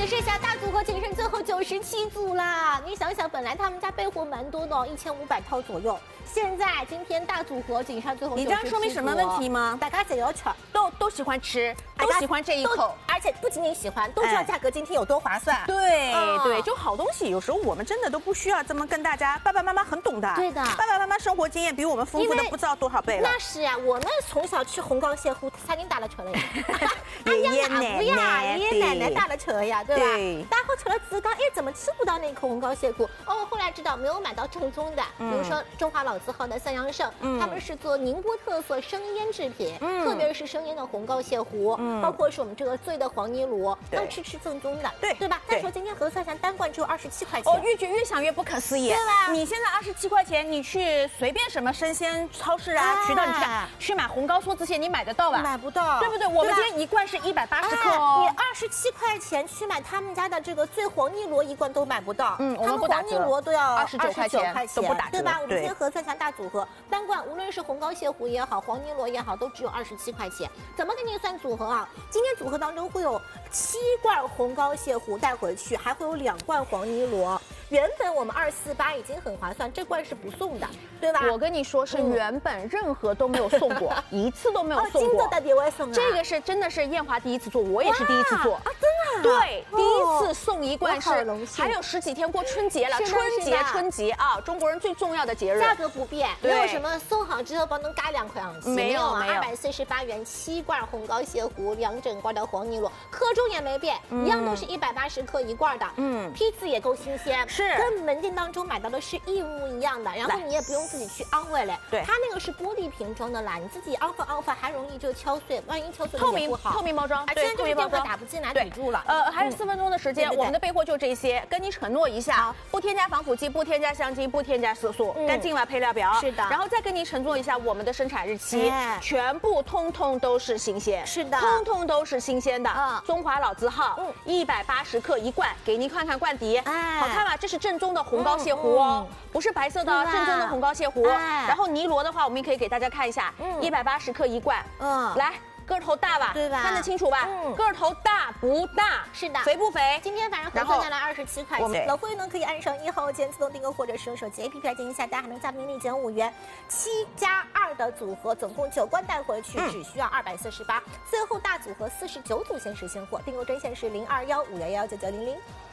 剩下大组合仅剩最后97组啦！你想想，本来他们家备货蛮多的，1500套左右。现在今天大组合仅剩最后97组。 你这样说明什么问题吗？ 大家谁要吃？ 都喜欢吃，都喜欢这一口， 而且不仅仅喜欢，都知道价格今天有多划算。 对对，就好东西，有时候我们真的都不需要这么跟大家。爸爸妈妈很懂的， 对的， 爸爸妈妈生活经验比我们丰富的不知道多少倍了。 那是啊，我们从小吃红膏蟹糊，他已经打了车了呀。 爷爷奶奶、 爷爷奶奶打了车呀，对吧？ 对。 大家吃了自刚，哎，怎么吃不到那口红膏蟹糊？哦，后来知道没有买到正宗的，比如说中华老字号的三阳盛，他们是做宁波特色生腌制品，特别是生腌的红膏蟹糊，包括是我们这个醉的黄泥螺，要吃正宗的，对吧？再说今天核算下单罐只有27块钱， 越想越不可思议， 对吧？ 你现在27块钱，你去随便什么生鲜超市啊、渠道你去买红膏梭子蟹，你买得到吧？ 买不到， 对不对？我们今天一罐是180克哦， 你27块钱去买他们家的这个醉黄泥螺一罐都买不到， 我们不打折， 黄泥螺都要 29块钱都不打折， 对吧？我们今天核算下大组合单罐，无论是红膏蟹糊也好，黄泥螺也好，都只有27块钱。怎么给你算组合啊？今天组合当中会有7罐红膏蟹糊带回去，还会有2罐黄泥螺。原本我们248已经很划算，这罐是不送的，对吧？ 我跟你说是原本任何都没有送过，一次都没有送过。 金色的碟我也送啊。 这个是真的是艳华第一次做，我也是第一次做啊，真的。 对，第一次送一罐是，还有10几天过春节了，春节啊，中国人最重要的节日。 价格不变，没有什么送好之后帮能加2块洋气， 没有啊 ，248元7罐红膏蟹糊，2整罐的黄泥螺，克重也没变，一样都是180克一罐的，批次也够新鲜。 是跟门店当中买到的是一模一样的，然后你也不用自己去安慰嘞。 对， 它那个是玻璃瓶装的啦，你自己安放还容易就敲碎，万一敲碎也不好。 透明包装， 对，透明包装打不进来，堵住了。 还有4分钟的时间，我们的备货就这些，跟你承诺一下，不添加防腐剂，不添加香精，不添加色素，干净了配料表。 是的， 然后再跟你承诺一下我们的生产日期，全部通通都是新鲜。 是的， 通通都是新鲜的。中华老字号，180克一罐，给您看看罐底，好看吗？这是正宗的红膏蟹糊哦，不是白色的，正宗的红膏蟹糊。然后泥螺的话，我们也可以给大家看一下，180克一罐。来。个头大吧， 对吧？ 看得清楚吧？个头大不大？ 是的。肥不肥？ 今天反正核算下来27块钱。老慧呢可以按上1号键自动订购，或者使用手机 APP 来进行下单，还能加明利减5元。7+2的组合，总共9罐带回去，只需要248。最后大组合49组限时现货，订购专线是0215119900。